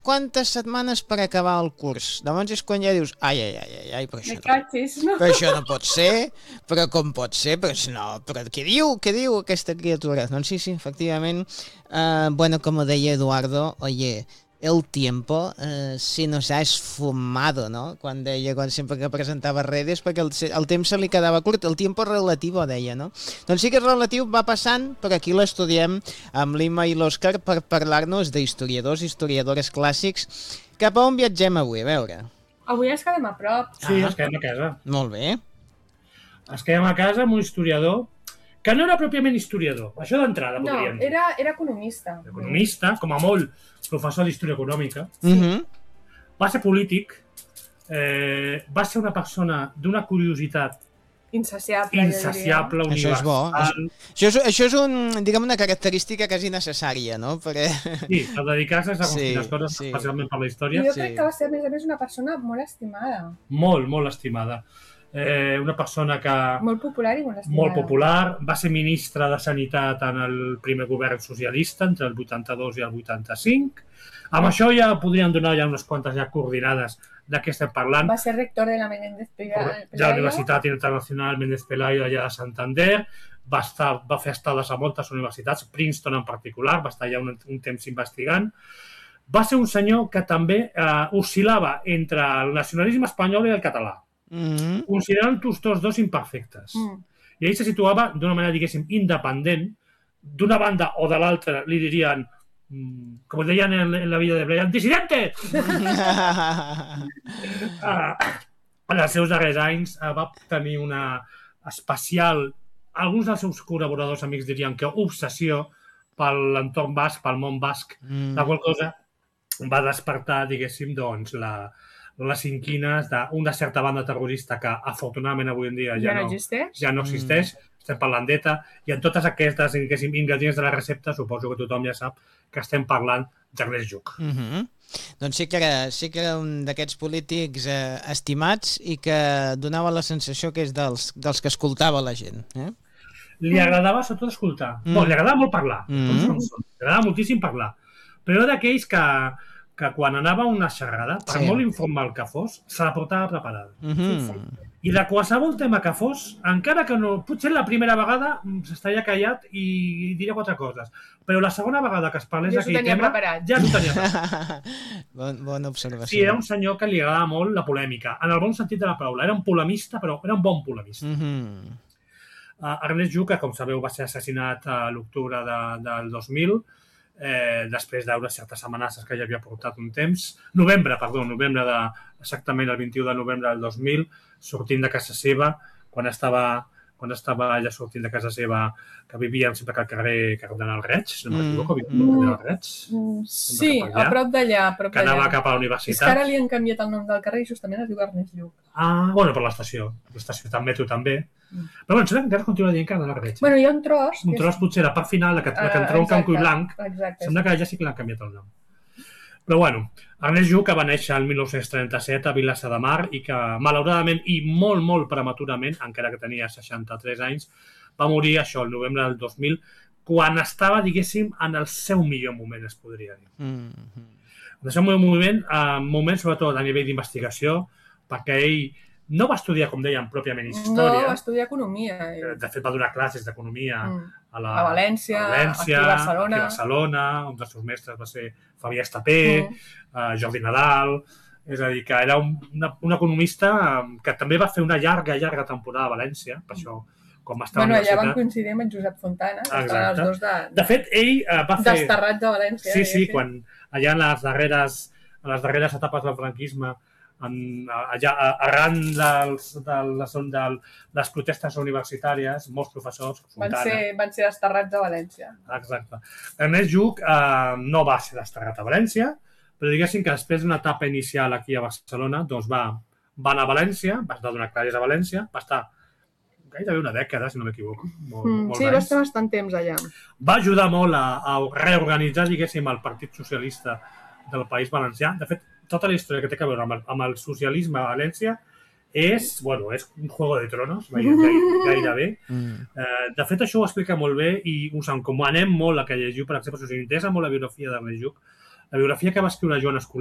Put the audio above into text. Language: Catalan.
quantes setmanes per acabar el curs. Llavors és quan ja dius, ai, però això no pot ser, però com pot ser, però no, però què diu aquesta criatura? Doncs sí, efectivament, bueno, como deia Eduardo, oye, el tiempo se nos ha esfumado, ¿no? Quan sempre que presentava redes, perquè el temps se li quedava curt, el tiempo relativo, deia, no? Doncs sí que és relatiu, va passant, però aquí l'estudiem amb l'Imma i l'Òscar per parlar-nos d'historiadors, historiadores clàssics. Cap a on viatgem avui? A veure. Avui ens quedem a prop. Sí, ens quedem a casa. Molt bé. Ens quedem a casa amb un historiador que no era pròpiament historiador, això d'entrada, podríem dir. No, era economista. Economista, com a molt professor d'història econòmica. Va ser polític, va ser una persona d'una curiositat insaciable, universal. Això és bo. Això és una característica quasi necessària, no? Perquè... Sí, el dedicar-se a les coses, especialment per la història. Jo crec que va ser, a més, una persona molt estimada. Molt, molt estimada. Una persona que... Molt popular i molt estimada. Molt popular. Va ser ministre de Sanitat en el primer govern socialista, entre el 82 i el 85. Amb això ja podríem donar unes quantes coordinades de què estem parlant. Va ser rector de la Menéndez Pelayo. De la Universitat Internacional Menéndez Pelayo allà de Santander. Va fer estades a moltes universitats, Princeton en particular, va estar allà un temps investigant. Va ser un senyor que també oscil·lava entre el nacionalisme espanyol i el català. Considerant tots dos imperfectes. I ell se situava d'una manera, diguéssim, independent. D'una banda o de l'altra li dirien, com deien en la vida de Brian, dissidente! En els seus darrers anys va tenir una especial, alguns dels seus col·laboradors amics dirien que obsessió per l'entorn basc, pel món basc, la qual cosa va despertar, diguéssim, doncs, les inquines d'una certa banda terrorista que afortunadament avui en dia ja no existeix, estem parlant d'ETA, i en totes aquestes ingredients de la recepta suposo que tothom ja sap que estem parlant d'Ernest Lluch. Doncs sí que era un d'aquests polítics estimats i que donava la sensació que és dels que escoltava la gent. Li agradava sobretot escoltar. Li agradava molt parlar, li agradava moltíssim parlar, però era d'aquells que quan anava a una xerrada, per molt informal que fos, se la portava preparada. I de qualsevol tema que fos, encara que no... Potser la primera vegada s'estaria callat i diria quatre coses, però la segona vegada que es parlés d'aquell tema... Ja s'ho tenia preparat. Bona observació. Sí, era un senyor que li agradava molt la polèmica, en el bon sentit de la paraula. Era un polemista, però era un bon polemista. Ernest Lluch, com sabeu, va ser assassinat a l'octubre del 2000, després d'unes certes amenaces que ja havia portat un temps. Novembre exactament el 21 de novembre del 2000, sortint de casa seva, quan estava ella sortint de casa seva, que vivia sempre al carrer Cardenal Reig, no m'equivoco, vivia al Cardenal Reig. Sí, a prop d'allà. Que anava cap a la universitat. És que ara li han canviat el nom del carrer i justament es diu Ernest Lluch. Bueno, per l'estació del metro també. Però bueno, encara continua dient Cardenal Reig. Bueno, hi ha un tros... Un tros potser la part final, la que entronca en Cull Blanc, sembla que ja sí que l'han canviat el nom. Però bueno, Ernest Lluch va néixer el 1937 a Vilassar de Mar i que malauradament i molt, molt prematurament, encara que tenia 63 anys, va morir això el novembre del 2000, quan estava, diguéssim, en el seu millor moment, es podria dir. En el seu moment, sobretot a nivell d'investigació, perquè ell no va estudiar, com dèiem, pròpiament història. No, va estudiar economia. De fet, va donar classes d'economia a València, aquí a Barcelona. Un dels seus mestres va ser Fabià Estapé, Jordi Nadal. És a dir, que era un economista que també va fer una llarga temporada a València, per això, quan va estar a la universitat. Allà van coincidir amb en Josep Fontana, que estaven els dos de fet, ell va fer... desterrats de València. Sí, quan allà en les darreres etapes del franquisme, allà, arran de les protestes universitàries, molts professors... Van ser desterrats a València. Exacte. Ernest Lluch no va ser desterrat a València, però diguéssim que després d'una etapa inicial aquí a Barcelona, doncs va anar a València, va donar classes a València, va estar gairebé una dècada, si no m'equivoco. Sí, va estar bastant temps allà. Va ajudar molt a reorganitzar, diguéssim, el Partit Socialista del País Valencià. De fet, tota la història que té a veure amb el socialisme a València és un Juego de Tronos, gairebé. De fet, això ho explica molt bé i com anem molt a que llegiu, per exemple, si us interessa molt la biografia d'Ernest Lluch, La biografia que va escriure Joan Escolí